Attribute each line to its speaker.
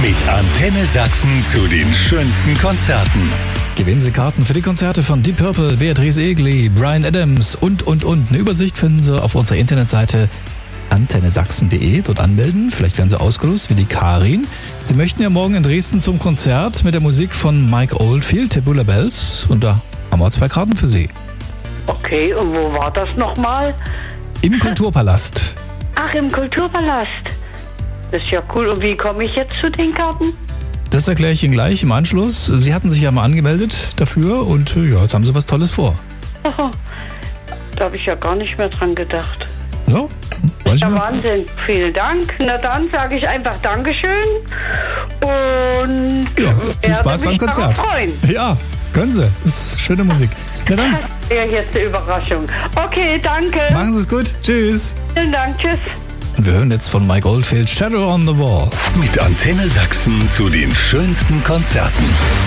Speaker 1: Mit Antenne Sachsen zu den schönsten Konzerten.
Speaker 2: Gewinnen Sie Karten für die Konzerte von Deep Purple, Beatrice Egli, Bryan Adams und. Eine Übersicht finden Sie auf unserer Internetseite antennesachsen.de. Dort anmelden. Vielleicht werden Sie ausgelost wie die Karin. Sie möchten ja morgen in Dresden zum Konzert mit der Musik von Mike Oldfield, Tabula Bells. Und da haben wir 2 Karten für Sie.
Speaker 3: Okay, und wo war das nochmal?
Speaker 2: Im Kulturpalast.
Speaker 3: Ach, im Kulturpalast. Das ist ja cool. Und wie komme ich jetzt zu den Karten?
Speaker 2: Das erkläre ich Ihnen gleich im Anschluss. Sie hatten sich ja mal angemeldet dafür und ja, jetzt haben Sie was Tolles vor.
Speaker 3: Oh, da habe ich ja gar nicht mehr dran gedacht.
Speaker 2: Ja, weiß ich
Speaker 3: Ja,
Speaker 2: mal.
Speaker 3: Wahnsinn. Vielen Dank. Na dann sage ich einfach Dankeschön. Und
Speaker 2: Ja, viel Spaß
Speaker 3: werde
Speaker 2: beim
Speaker 3: mich
Speaker 2: Konzert.
Speaker 3: darauf freuen.
Speaker 2: Ja, können Sie. Das ist schöne Musik. Na dann,
Speaker 3: Ja, jetzt eine Überraschung. Okay, danke.
Speaker 2: machen Sie es gut. Tschüss.
Speaker 3: Vielen Dank. Tschüss.
Speaker 2: Und wir hören jetzt von Mike Oldfield Shadow on the Wall.
Speaker 1: Mit Antenne Sachsen zu den schönsten Konzerten.